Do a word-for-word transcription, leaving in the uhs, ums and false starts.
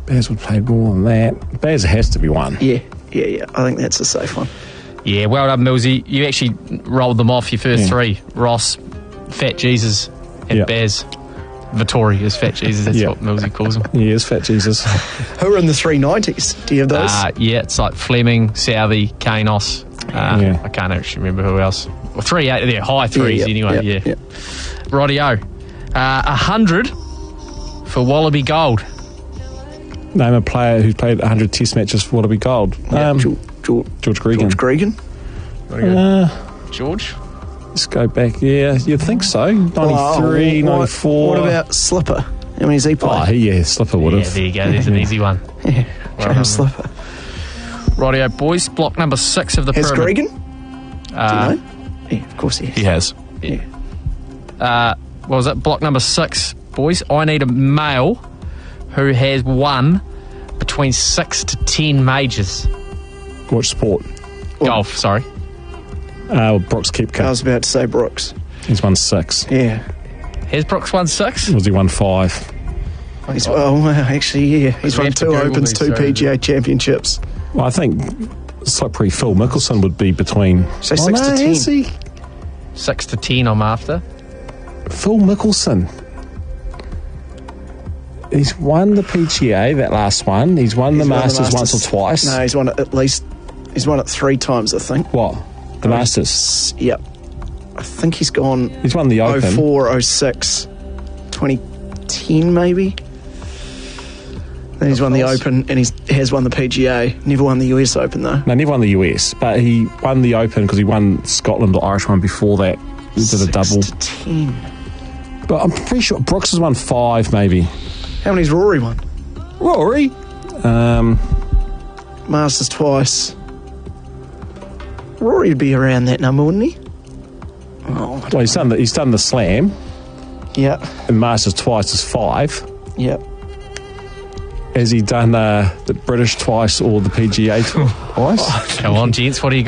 Baz would play more than that. Baz has to be one. Yeah, yeah, yeah. I think that's a safe one. Yeah, well done, Millsy. You actually rolled them off, your first Yeah. three. Ross, Fat Jesus, and Yeah. Baz. Vittori is Fat Jesus, that's Yeah. what Millsy calls him. He is Fat Jesus. Who are in the three nineties? Do you have those? Uh, yeah, it's like Fleming, Southey, Kanos. Uh, Yeah. I can't actually remember who else. Well, three, eight, yeah, high threes yeah, anyway, yeah, yeah. yeah. Rightio. Uh, a hundred for Wallaby Gold. Name a player who's played one hundred Test matches for Wallaby Gold. Yeah, Um, George, George, George Gregan. George Gregan. Uh, George? let's go back. Yeah, you'd think so. ninety-three, Oh, what- ninety-four. What about Slipper? How many's he Oh, played? he, yeah, Slipper would Yeah, have. there you go, there's an easy one. Yeah, Well Graham done. Slipper. Rightio, boys. Block number six of the Has pyramid. Gregan? Uh, Do you know? Yeah, of course he has. He has. Yeah. uh, what was it? Block number six, boys. I need a male who has won between six to ten majors. Watch sport. Golf, sorry. Uh, Brooks Koepka. I was about to say Brooks. He's won six. Yeah. Has Brooks won six? Was he won five? He's, oh, well, actually, yeah. He's We won have to two Google Opens, these, two sorry. P G A championships. Well, I think it's like pretty Phil Mickelson would be between. So Oh, six no, to ten. is he? Six to ten, I'm after. Phil Mickelson. He's won the P G A, that last one. He's won He's the won the Masters once Masters. or twice. No, he's won it at least. He's won it three times, I think. What? The Masters. S- Yep. I think he's gone He's won the oh Open. four, oh six, twenty ten maybe. Then he's won the course. Open and he has won the P G A. Never won the U S Open though. No, never won the U S, but he won the Open because he won Scotland or Irish one before that. He did a Six double. to ten. But I'm pretty sure Brooks has won five, maybe. How many's Rory won? Rory? Um, Masters twice. Rory would be around that number, wouldn't he? Oh, well, he's done the, he's done the Slam, yeah, and Masters twice is five. yeah. Has he done uh, the British twice or the P G A twice? Come on, gents, what do you